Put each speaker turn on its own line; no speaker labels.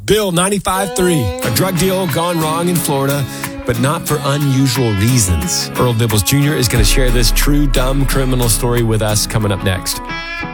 Bill 95.3. A drug deal gone wrong in Florida, but not for unusual reasons. Earl Dibbles Jr. is going to share this true dumb criminal story with us coming up next.